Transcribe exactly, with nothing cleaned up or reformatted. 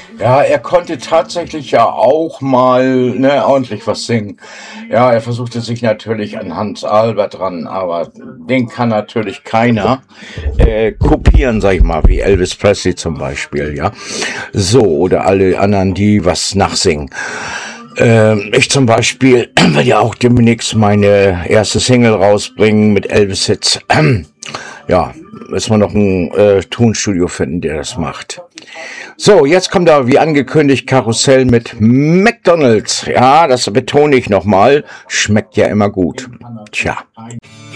Ja, er konnte tatsächlich ja auch mal ne, ordentlich was singen. Ja, er versuchte sich natürlich an Hans Albert ran, aber den kann natürlich keiner äh, kopieren, sag ich mal, wie Elvis Presley zum Beispiel, ja. So, oder alle anderen, die was nachsingen. Ähm, ich zum Beispiel werde ja auch demnächst meine erste Single rausbringen mit Elvis-Hits. Ja, müssen wir noch ein äh, Tonstudio finden, der das macht. So, jetzt kommt da wie angekündigt Karussell mit McDonald's. Ja, das betone ich nochmal. Schmeckt ja immer gut. Tja.